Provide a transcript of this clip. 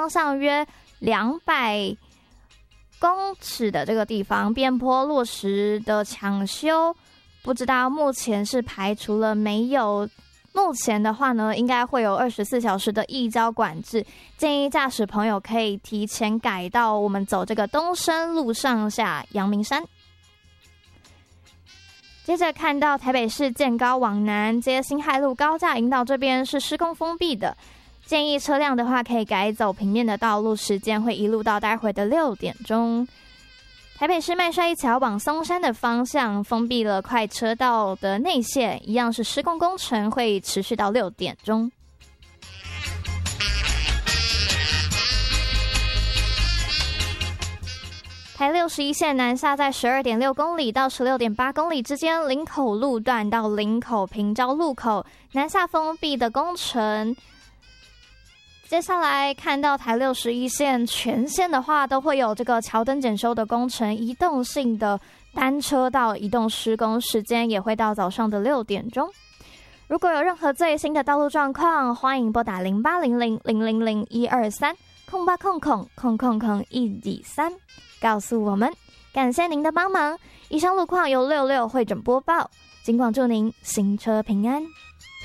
方向约200公尺的这个地方边坡落实的抢修，不知道目前是排除了没有。目前的话呢，应该会有24小时的疫交管制，建议驾驶朋友可以提前改到我们走这个东深路上下阳明山。接着看到台北市建高往南接辛亥路高架引导这边是施工封闭的，建议车辆的话可以改走平面的道路，时间会一路到待会的6点钟。台北市麦帅一桥往松山的方向封闭了快车道的内线，一样是施工工程，会持续到6点钟。台61线南下在 12.6 公里到 16.8 公里之间，林口路段到林口平交路口南下封闭的工程。接下来看到台61线全线的话，都会有这个桥灯检修的工程，移动性的单车道移动施工，时间也会到早上的6点钟。如果有任何最新的道路状况，欢迎拨打08000001230800000123告诉我们。感谢您的帮忙。以上路况由66会诊播报，尽管祝您行车平安。